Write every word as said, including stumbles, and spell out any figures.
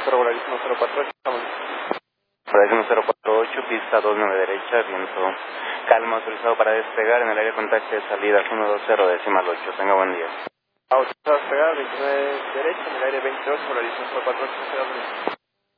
cero, volarísimo cero cuatro ocho, estamos. Volarísimo cero cuatro ocho, pista dos nueve derecha, viento calma, autorizado para despegar en el área con taxi de salida uno dos cero, decimal ocho. Tenga buen día. Autorizado a despegar, veintinueve derecha, en el aire veintiocho, volarísimo cero cuatro ocho,